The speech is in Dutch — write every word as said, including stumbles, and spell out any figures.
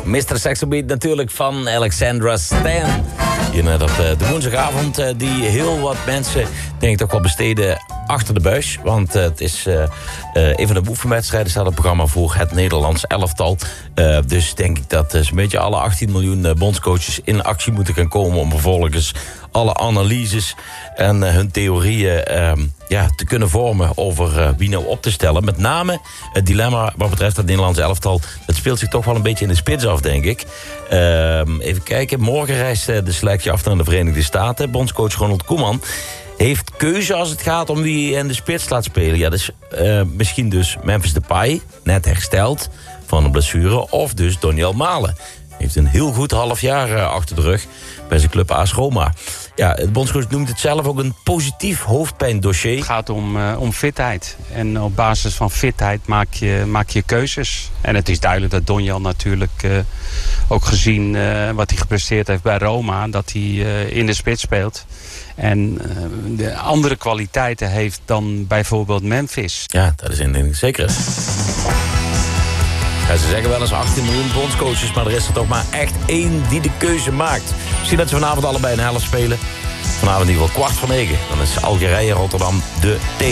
mister Saxobeat natuurlijk van Alexandra Stan. Hier net op de woensdagavond uh, die heel wat mensen denk ik toch wel besteden achter de buis. Want uh, het is uh, uh, een van de oefenwedstrijden staat op het programma voor het Nederlands elftal. Uh, dus denk ik dat uh, zo'n beetje alle achttien miljoen uh, bondscoaches in actie moeten gaan komen om vervolgens alle analyses en uh, hun theorieën uh, ja, te kunnen vormen over uh, wie nou op te stellen. Met name het dilemma wat betreft het Nederlands elftal. Dat speelt zich toch wel een beetje in de spits af, denk ik. Uh, even kijken. Morgen reist uh, de selectie af naar de Verenigde Staten. Bondscoach Ronald Koeman heeft keuze als het gaat om wie in de spits laat spelen. Ja, dus uh, misschien dus Memphis Depay, net hersteld van een blessure. Of dus Doniel Malen. Heeft een heel goed half jaar uh, achter de rug bij zijn club A S Roma. Ja, het bondscoach noemt het zelf ook een positief hoofdpijndossier. Het gaat om, uh, om fitheid. En op basis van fitheid maak je, maak je keuzes. En het is duidelijk dat Doniel natuurlijk, uh, ook gezien uh, wat hij gepresteerd heeft bij Roma, dat hij uh, in de spits speelt. En uh, de andere kwaliteiten heeft dan bijvoorbeeld Memphis. Ja, dat is in zeker. Ja, ze zeggen wel eens achttien miljoen bondscoaches, maar er is er toch maar echt één die de keuze maakt. Misschien dat ze vanavond allebei een helft spelen. Vanavond in ieder geval kwart voor negen. Dan is Algerije Rotterdam de tegen.